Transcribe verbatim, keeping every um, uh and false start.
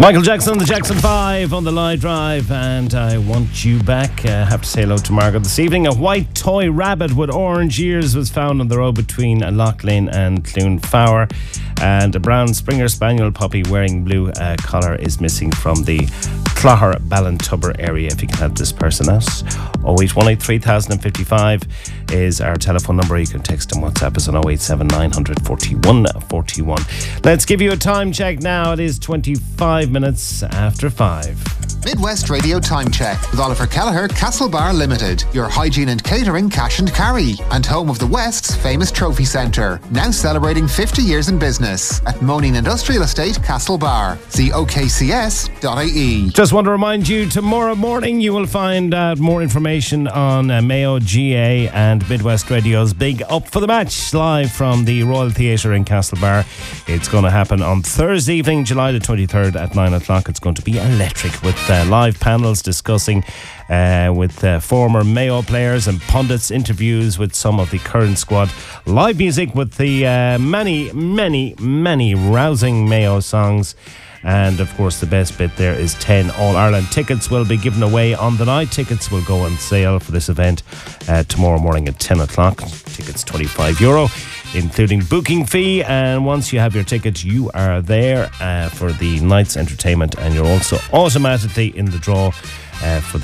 Michael Jackson, the Jackson five on the Live Drive, and I want you back. I uh, have to say hello to Margaret this evening. A white toy rabbit with orange ears was found on the road between Loughlin and Cloonfowler, and a brown Springer Spaniel puppy wearing blue uh, collar is missing from the Clogher Ballintubber area. If you can help this person out, oh eight one eight three thousand fifty-five is our telephone number. You can text and WhatsApp us on oh eight seven nine forty-one forty-one. Let's give you a time check now. It is twenty-five minutes after five. Midwest Radio Time Check with Oliver Kelleher, Castlebar Limited, your hygiene and catering cash and carry, and home of the West's famous trophy centre, now celebrating fifty years in business at Moaning Industrial Estate, Castlebar. See O K C S dot I E. Just want to remind you, tomorrow morning you will find out more information on uh, Mayo, G A and Midwest Radio's Big Up for the Match, live from the Royal Theatre in Castlebar. It's going to happen on Thursday evening, July the twenty-third at nine o'clock. It's going to be electric with uh, live panels discussing uh, with uh, former Mayo players and pundits, interviews with some of the current squad, live music with the uh, many, many, many rousing Mayo songs. And of course the best bit there is ten All-Ireland tickets will be given away on the night. Tickets will go on sale for this event uh, tomorrow morning at ten o'clock. Tickets twenty-five euro, including booking fee, and once you have your ticket you are there uh, for the night's entertainment, and you're also automatically in the draw uh, for the